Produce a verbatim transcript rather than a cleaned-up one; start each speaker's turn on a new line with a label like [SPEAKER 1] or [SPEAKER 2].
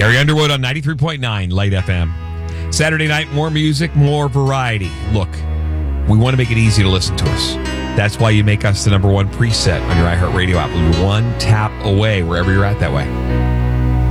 [SPEAKER 1] Carrie Underwood on ninety-three point nine Light F M. Saturday night, more music, more variety. Look, we want to make it easy to listen to us. That's why you make us the number one preset on your iHeartRadio app. We'll be one tap away wherever you're at that way.